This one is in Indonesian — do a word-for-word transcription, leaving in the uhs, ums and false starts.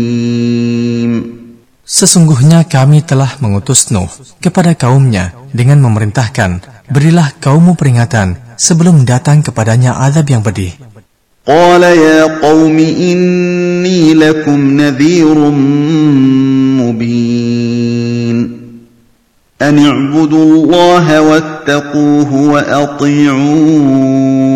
Sesungguhnya kami telah mengutus Nuh kepada kaumnya dengan memerintahkan, berilah kaummu peringatan sebelum datang kepadanya azab yang pedih. قال يا قوم إني لكم نذير مبين أن اعبدوا الله واتقوه وأطيعون